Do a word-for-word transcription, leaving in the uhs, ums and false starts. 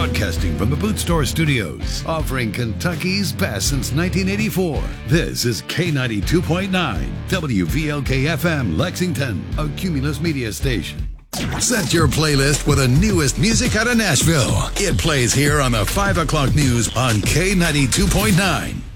Broadcasting from the Boot Store Studios, offering Kentucky's best since nineteen eighty-four. This is K ninety-two point nine, W V L K F M, Lexington, a Cumulus media station. Set your playlist with the newest music out of Nashville. It plays here on the five o'clock news on K ninety-two point nine.